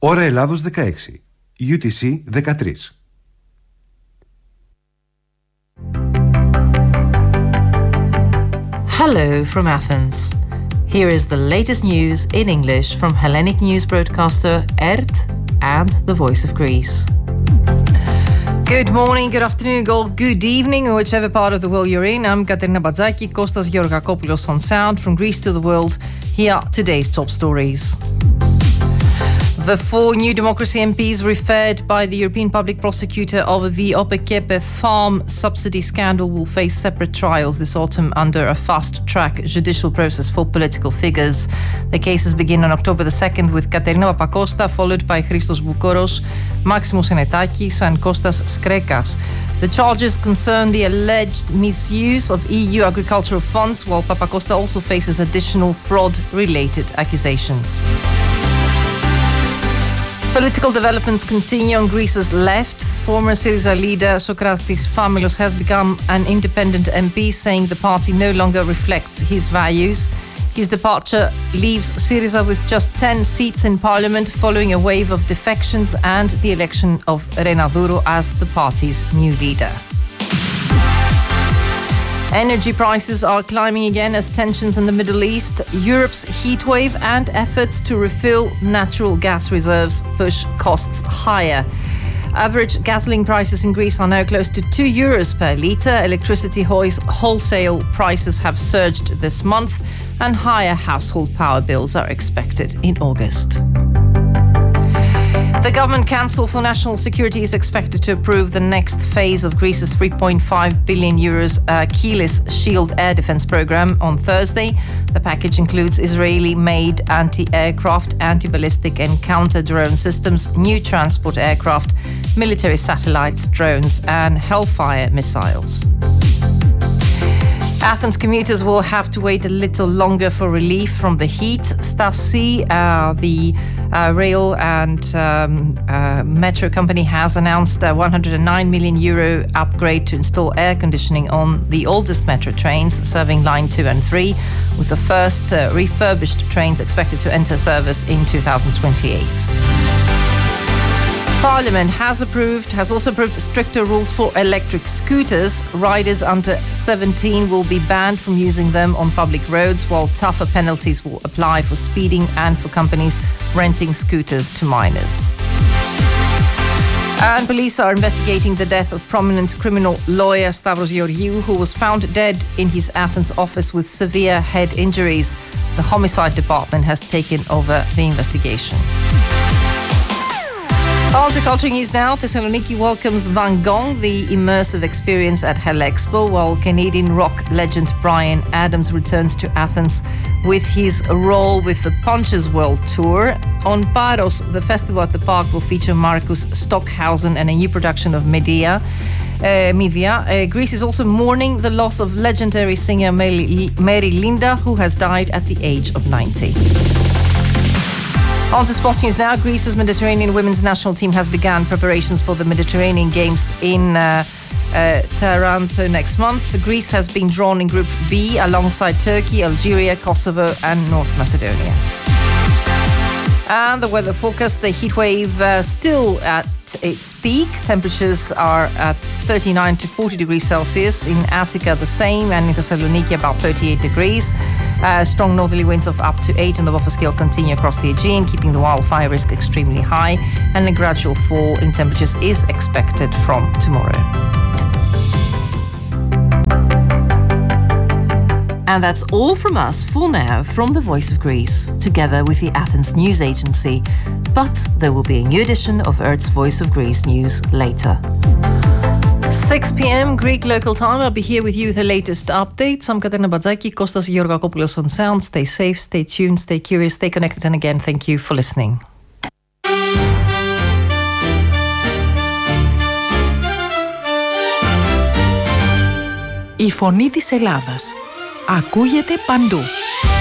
Ώρα Ελλάδος 16. UTC 13. Hello from Athens. Here is the latest news in English from Hellenic news broadcaster ERT and the Voice of Greece. Good morning, good afternoon, or good evening, or whichever part of the world you're in. I'm Katerina Badzaki, Kostas Georgakopoulos on sound. From Greece to the world, here are today's top stories. The 4 New Democracy MPs referred by the European Public Prosecutor over the OPEKEPE farm subsidy scandal will face separate trials this autumn under a fast-track judicial process for political figures. The cases begin on October the 2nd with Katerina Papakosta, followed by Christos Boukoros, Maximos Enetakis and Kostas Skrekas. The charges concern the alleged misuse of EU agricultural funds, while Papakosta also faces additional fraud-related accusations. Political developments continue on Greece's left. Former Syriza leader Sokratis Familos has become an independent MP, saying the party no longer reflects his values. His departure leaves Syriza with just 10 seats in parliament following a wave of defections and the election of Rena Dourou as the party's new leader. Energy prices are climbing again as tensions in the Middle East, Europe's heatwave and efforts to refill natural gas reserves push costs higher. Average gasoline prices in Greece are now close to €2 per litre. Electricity wholesale prices have surged this month and higher household power bills are expected in August. The Government Council for National Security is expected to approve the next phase of Greece's €3.5 billion Achilles Shield air defense program on Thursday. The package includes Israeli-made anti-aircraft, anti-ballistic and counter-drone systems, new transport aircraft, military satellites, drones and Hellfire missiles. Athens commuters will have to wait a little longer for relief from the heat. Stasi, the rail and metro company, has announced a €109 million upgrade to install air conditioning on the oldest metro trains serving Line 2 and 3, with the first refurbished trains expected to enter service in 2028. Parliament has also approved stricter rules for electric scooters. Riders under 17 will be banned from using them on public roads, while tougher penalties will apply for speeding and for companies renting scooters to minors. And police are investigating the death of prominent criminal lawyer Stavros Georgiou, who was found dead in his Athens office with severe head injuries. The homicide department has taken over the investigation. On to culture news now. Thessaloniki welcomes Van Gogh, the immersive experience at Hell Expo, while Canadian rock legend Bryan Adams returns to Athens with his role with the Punches World Tour. On Paros, the festival at the park will feature Marcus Stockhausen and a new production of Medea. Greece is also mourning the loss of legendary singer Mary Linda, who has died at the age of 90. On to sports news now. Greece's Mediterranean women's national team has begun preparations for the Mediterranean Games in Taranto next month. Greece has been drawn in Group B alongside Turkey, Algeria, Kosovo and North Macedonia. And the weather forecast: the heat wave still at its peak. Temperatures are at 39 to 40 degrees Celsius. In Attica the same, and in Thessaloniki about 38 degrees. Strong northerly winds of up to 8 on the Boffa scale continue across the Aegean, keeping the wildfire risk extremely high, and a gradual fall in temperatures is expected from tomorrow. And that's all from us for now from the Voice of Greece, together with the Athens News Agency. But there will be a new edition of ERT's Voice of Greece news later. 6 p.m. Greek local time. I'll be here with you with the latest updates. I'm Katerina Badzaki, Kostas Georgakopoulos on sound. Stay safe, stay tuned, stay curious, stay connected. And again, thank you for listening. Η φωνή της Ελλάδας ακούγεται παντού.